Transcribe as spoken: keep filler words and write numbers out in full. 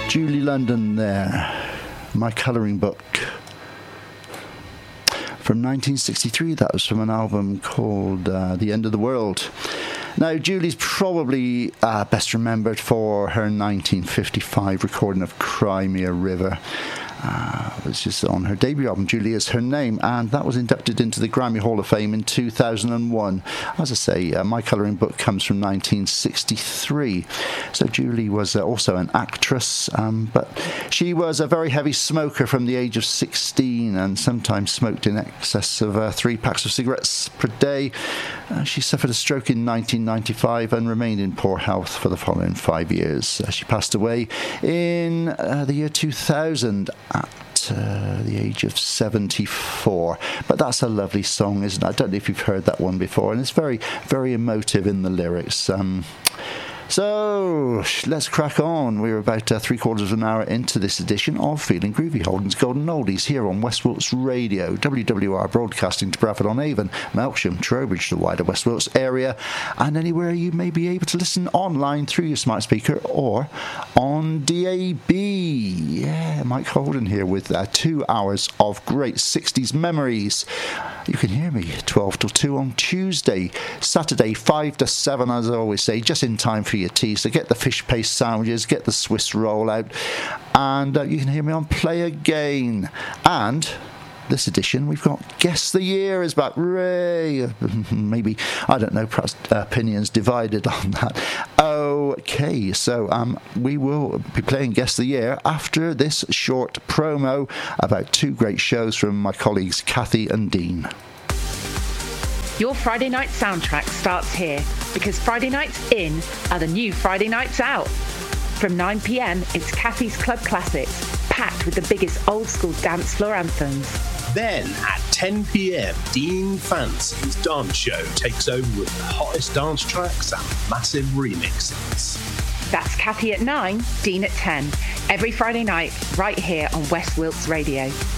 Julie London there, My Colouring Book. From nineteen sixty-three, that was from an album called uh, The End of the World. Now, Julie's probably uh, best remembered for her nineteen fifty-five recording of Crimea River. Uh, which is on her debut album, Julie Is Her Name, and that was inducted into the Grammy Hall of Fame in two thousand one. As I say, uh, My Colouring Book comes from nineteen sixty-three. So Julie was uh, also an actress, um, but she was a very heavy smoker from the age of sixteen and sometimes smoked in excess of uh, three packs of cigarettes per day. Uh, she suffered a stroke in nineteen ninety-five and remained in poor health for the following five years. Uh, she passed away in uh, the year two thousand at uh, the age of seventy-four. But that's a lovely song, isn't it? I don't know if you've heard that one before, and it's very, very emotive in the lyrics. Um, So, let's crack on. We're about uh, three quarters of an hour into this edition of Feeling Groovy, Holden's Golden Oldies, here on West Wilts Radio, W W R broadcasting to Bradford-on-Avon, Melksham, Trowbridge, the wider West Wilts area, and anywhere you may be able to listen online through your smart speaker or on D A B. Yeah, Mike Holden here with uh, two hours of great sixties memories. You can hear me twelve till two on Tuesday, Saturday five to seven, as I always say, just in time for your tea. So get the fish paste sandwiches, get the Swiss roll out, and uh, you can hear me on Play Again. And this edition, we've got Guess the Year is back. Ray, maybe, I don't know, perhaps uh, opinions divided on that. Okay, so um, we will be playing Guess the Year after this short promo about two great shows from my colleagues Kathy and Dean. Your Friday night soundtrack starts here, because Friday nights in are the new Friday nights out. From nine p.m, it's Kathy's Club Classics, packed with the biggest old school dance floor anthems. Then at ten p.m, Dean Fancy's dance show takes over with the hottest dance tracks and massive remixes. That's Kathy at nine, Dean at ten. Every Friday night, right here on West Wilts Radio.